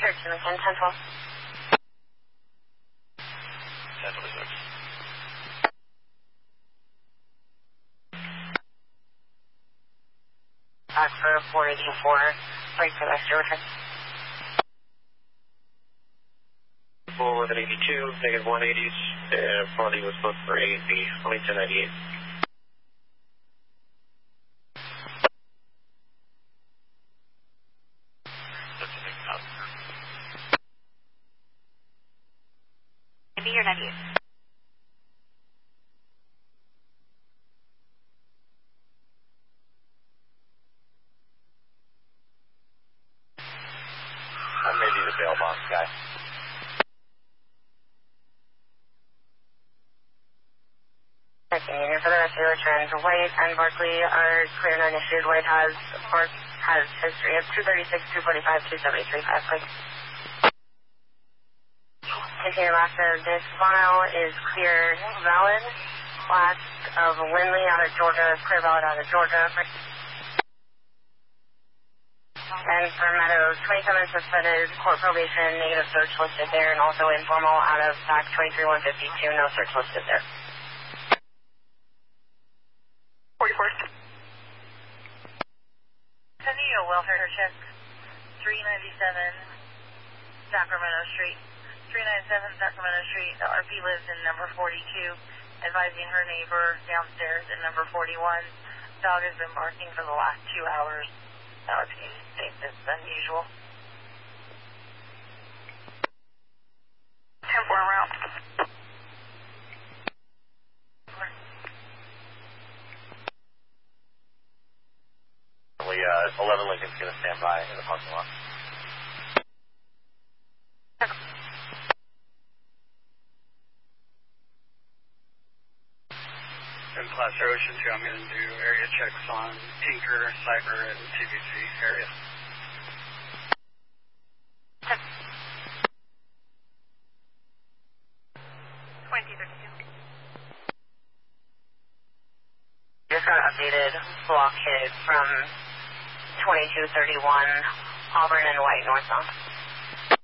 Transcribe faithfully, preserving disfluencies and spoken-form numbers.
search in the ten twelve. ten twenty-six. Back for four eighty-four, break for West Georgia. four eleven eighty-two, negative one eighties, and quantity was booked for A B, only ten ninety-eight. Maybe you're ninety-eight. That may be the bail box guy. Okay, for the rest of your trends, White and Barkley are clear and unissued. White has Bark has history of two thirty-six, two forty-five, two seventy-three, five quick. Continue last of this file is clear valid. Last of Lindley out of Georgia is clear valid out of Georgia. And for Meadows, twenty-seven suspended, court probation, negative search listed there, and also informal out of fact twenty-three one fifty-two, no search listed there. forty-four. Sending you a welfare check, three ninety-seven Sacramento Street. three ninety-seven Sacramento Street, the R P lives in number forty-two, advising her neighbor downstairs in number forty-one. Dog has been barking for the last two hours. The R P thinks it's unusual. ten four route. We, uh, eleven Lincoln's going to stand by in the parking lot. In Class Air Ocean two, I'm going to do area checks on Tinker, Cyber, and T V C area. twenty thirty-two. Just got an updated blockade from twenty-two thirty-one Auburn and White northbound.